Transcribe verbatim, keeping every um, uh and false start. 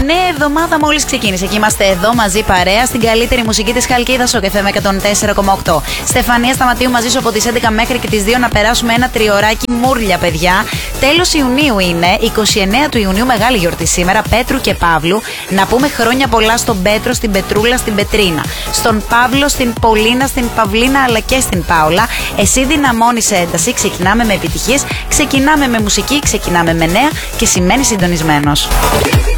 νέα εβδομάδα μόλις ξεκίνησε και είμαστε εδώ μαζί παρέα στην καλύτερη μουσική της Χαλκίδας, ο Κεφέ με εκατόν τέσσερα κόμμα οκτώ. Στεφανία Σταματίου μαζί σου από τις έντεκα μέχρι και τις δύο να περάσουμε ένα τριωράκι μούρλια, παιδιά. Τέλος Ιουνίου είναι, εικοστή ενάτη του Ιουνίου, μεγάλη γιορτή σήμερα, Πέτρου και Παύλου. Να πούμε χρόνια πολλά στον Πέτρο, στην Πετρούλα, στην Πετρίνα, στον Παύλο, στην Πολίνα, στην Παυλίνα αλλά και στην Πάολα. Εσύ δυναμώνεις ένταση, ξεκινάμε με επιτυχίες, ξεκινάμε με μουσική, ξεκινάμε με νέα και σημαίνει συντονισμένος.